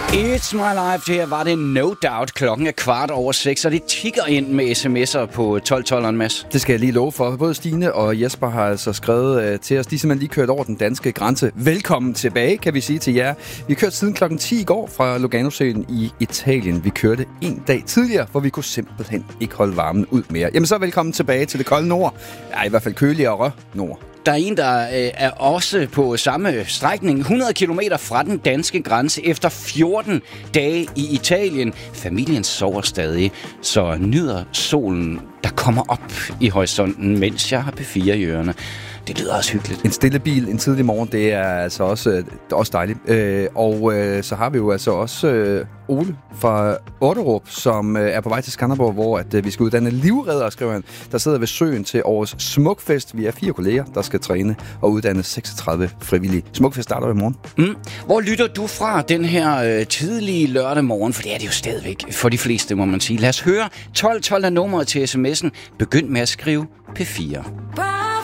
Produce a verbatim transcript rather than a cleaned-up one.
It's my life. Det her var det no doubt. Klokken er kvart over seks, og det tigger ind med sms'er på tolv tolv, Mads. Det skal jeg lige love for. Både Stine og Jesper har altså skrevet uh, til os. De er simpelthen lige kørt over den danske grænse. Velkommen tilbage, kan vi sige til jer. Vi kørte siden klokken ti i går fra Lugano-søen i Italien. Vi kørte en dag tidligere, for vi kunne simpelthen ikke holde varmen ud mere. Jamen så velkommen tilbage til det kolde nord. Ja, i hvert fald køligere nord. Der er en, der øh, er også på samme strækning, hundrede kilometer fra den danske grænse, efter fjorten dage i Italien. Familien sover stadig, så nyder solen, der kommer op i horisonten, mens jeg har P fire i ørerne. Det lyder også hyggeligt. En stille bil en tidlig morgen, det er altså også, det er også dejligt. Øh, og øh, så har vi jo altså også øh, Ole fra Otterup, som øh, er på vej til Skanderborg, hvor at, øh, vi skal uddanne livreddere, skriver han. Der sidder ved søen til årets Smukfest. Vi er fire kolleger, der skal træne og uddanne seksogtredive frivillige. Smukfest starter i morgen. Mm. Hvor lytter du fra den her øh, tidlige lørdag morgen? For det er det jo stadigvæk for de fleste, må man sige. Lad os høre. tolv tolv er nummeret til sms'en. Begynd med at skrive P fire.